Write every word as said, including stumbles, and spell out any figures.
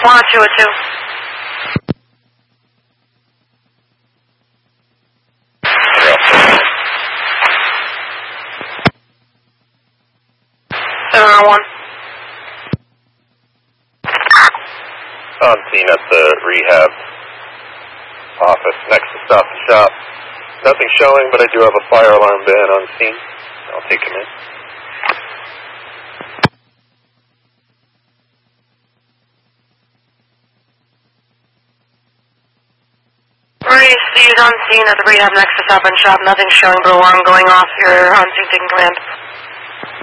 one oh two oh two. seven oh one. On scene at the rehab office next to Stop and Shop. Nothing showing, but I do have a fire alarm ban on scene. I'll take him in. Maurice, he's on scene at the rehab next to Stop and Shop. Nothing showing, but alarm going off. You're on scene taking command.